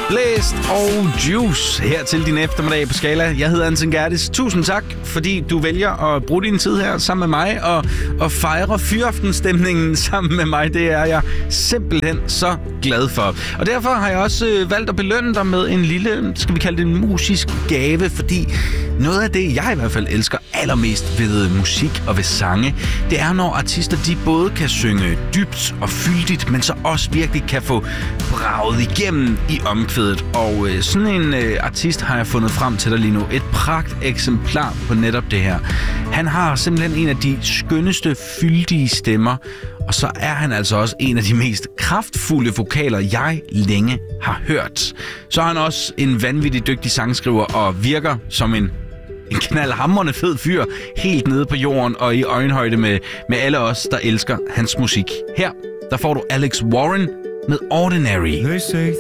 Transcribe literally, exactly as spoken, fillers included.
Blæst og Juice her til din eftermiddag på Skala. Jeg hedder Anton Gertis. Tusind tak, fordi du vælger at bruge din tid her sammen med mig og, og fejre fyraftenstemningen sammen med mig. Det er jeg simpelthen så glad for. Og derfor har jeg også øh, valgt at belønne dig med en lille, skal vi kalde det en musisk gave, fordi noget af det, jeg i hvert fald elsker allermest ved musik og ved sange, det er, når artister de både kan synge dybt og fyldigt, men så også virkelig kan få braget igennem i omkvædet. Og øh, sådan en øh, artist har jeg fundet frem til dig lige nu. Et pragt eksemplar på netop det her. Han har simpelthen en af de skønneste, fyldige stemmer, og så er han altså også en af de mest kraftfulde vokaler, jeg længe har hørt. Så er han også en vanvittig dygtig sangskriver og virker som en En knaldhamrende fed fyr, helt nede på jorden og i øjenhøjde med, med alle os, der elsker hans musik. Her, der får du Alex Warren med Ordinary.